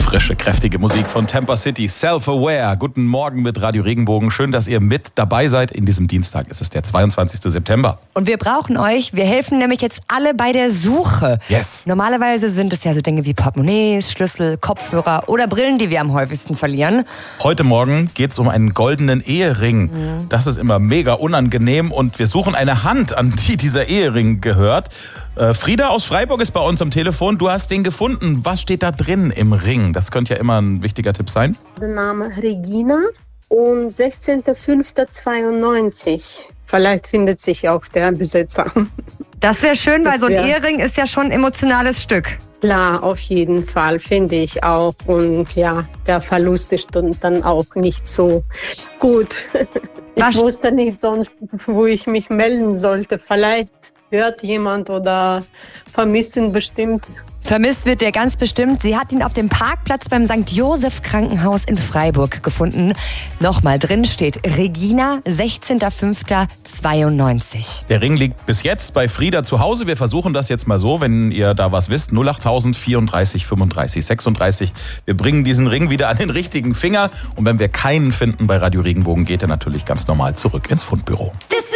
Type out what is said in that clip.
Frische, kräftige Musik von Tampa City, Self-Aware. Guten Morgen mit Radio Regenbogen. Schön, dass ihr mit dabei seid. In diesem Dienstag ist es der 22. September. Und wir brauchen euch. Wir helfen nämlich jetzt alle bei der Suche. Yes. Normalerweise sind es ja so Dinge wie Portemonnaies, Schlüssel, Kopfhörer oder Brillen, die wir am häufigsten verlieren. Heute Morgen geht es um einen goldenen Ehering. Das ist immer mega unangenehm und wir suchen eine Hand, an die dieser Ehering gehört. Frieda aus Freiburg ist bei uns am Telefon. Du hast den gefunden. Was steht da drin im Ring? Das könnte ja immer ein wichtiger Tipp sein. Der Name Regina und 16.05.92. Vielleicht findet sich auch der Besitzer. Das wäre schön, weil so ein Ehering ist ja schon ein emotionales Stück. Klar, auf jeden Fall, finde ich auch. Und ja, der Verlust ist dann auch nicht so gut. Ich wusste nicht sonst, wo ich mich melden sollte. Vielleicht hört jemand oder vermisst ihn bestimmt. Vermisst wird er ganz bestimmt. Sie hat ihn auf dem Parkplatz beim St. Joseph Krankenhaus in Freiburg gefunden. Nochmal drin steht Regina, 16.05.92. Der Ring liegt bis jetzt bei Frieda zu Hause. Wir versuchen das jetzt mal so, wenn ihr da was wisst. 08000 34 35 36. Wir bringen diesen Ring wieder an den richtigen Finger. Und wenn wir keinen finden bei Radio Regenbogen, geht er natürlich ganz normal zurück ins Fundbüro.